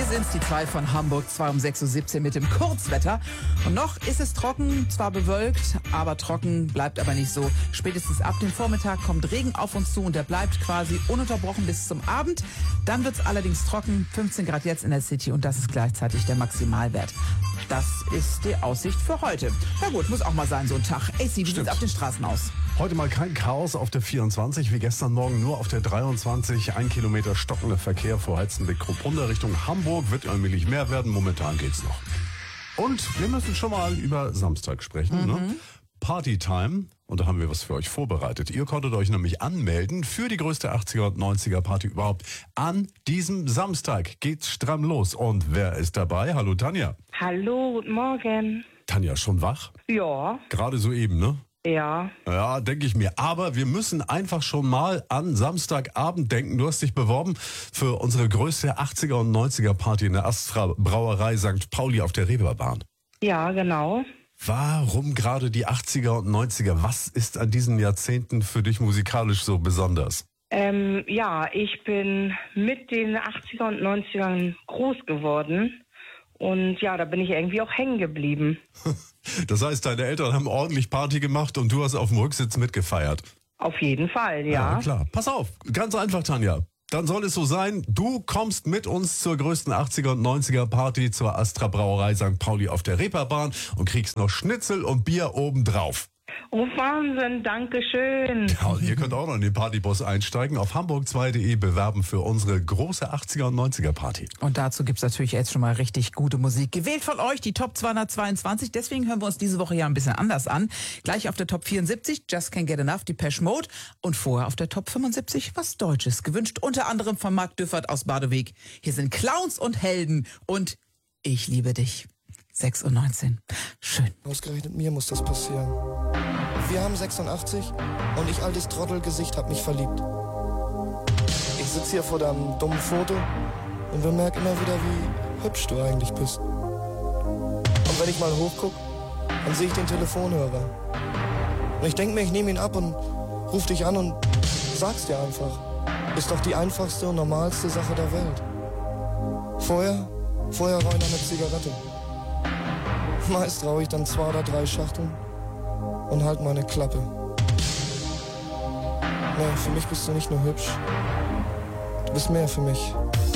Wir sind's, die 2 von Hamburg, 2 um 6.17 Uhr mit dem Kurzwetter. Und noch ist es trocken, zwar bewölkt, aber trocken, bleibt aber nicht so. Spätestens ab dem Vormittag kommt Regen auf uns zu und der bleibt quasi ununterbrochen bis zum Abend. Dann wird's allerdings trocken, 15 Grad jetzt in der City und das ist gleichzeitig der Maximalwert. Das ist die Aussicht für heute. Na gut, muss auch mal sein, so ein Tag. AC, wie sieht's auf den Straßen aus? Heute mal kein Chaos auf der 24, wie gestern Morgen nur auf der 23. 1 Kilometer stockender Verkehr vor Heizenbeck-Kruppunda Richtung Hamburg. Wird allmählich mehr werden, momentan geht's noch. Und wir müssen schon mal über Samstag sprechen. Ne? Partytime. Und da haben wir was für euch vorbereitet. Ihr konntet euch nämlich anmelden für die größte 80er und 90er Party überhaupt. An diesem Samstag geht's stramm los. Und wer ist dabei? Hallo Tanja. Hallo, guten Morgen. Tanja, schon wach? Ja. Gerade soeben, ne? Ja. Ja, denke ich mir. Aber wir müssen einfach schon mal an Samstagabend denken. Du hast dich beworben für unsere größte 80er und 90er Party in der Astra Brauerei St. Pauli auf der Reeperbahn. Ja, genau. Warum gerade die 80er und 90er? Was ist an diesen Jahrzehnten für dich musikalisch so besonders? Ja, ich bin mit den 80er und 90ern groß geworden. Und ja, da bin ich irgendwie auch hängen geblieben. Das heißt, deine Eltern haben ordentlich Party gemacht und du hast auf dem Rücksitz mitgefeiert. Auf jeden Fall, ja. Ja, klar. Pass auf, ganz einfach, Tanja. Dann soll es so sein, du kommst mit uns zur größten 80er und 90er Party zur Astra Brauerei St. Pauli auf der Reeperbahn und kriegst noch Schnitzel und Bier obendrauf. Oh, Wahnsinn, danke schön. Ja, und ihr könnt auch noch in den Partybus einsteigen, auf hamburg2.de bewerben für unsere große 80er und 90er Party. Und dazu gibt's natürlich jetzt schon mal richtig gute Musik. Gewählt von euch, die Top 222. Deswegen hören wir uns diese Woche ja ein bisschen anders an. Gleich auf der Top 74, Just Can't Get Enough, Depeche Mode. Und vorher auf der Top 75, was Deutsches. Gewünscht unter anderem von Marc Düffert aus Badeweg. Hier sind Clowns und Helden und Ich liebe dich. 6:19 Uhr. Schön. Ausgerechnet mir muss das passieren. Wir haben 86 und ich, altes Trottelgesicht, hab mich verliebt. Ich sitz hier vor deinem dummen Foto und bemerk immer wieder, wie hübsch du eigentlich bist. Und wenn ich mal hochguck, dann sehe ich den Telefonhörer. Und ich denk mir, ich nehme ihn ab und ruf dich an und sag's dir einfach. Ist doch die einfachste und normalste Sache der Welt. Vorher rein eine Zigarette. Meist rauche ich dann 2 oder 3 Schachteln und halt meine Klappe. Nee, für mich bist du nicht nur hübsch. Du bist mehr für mich.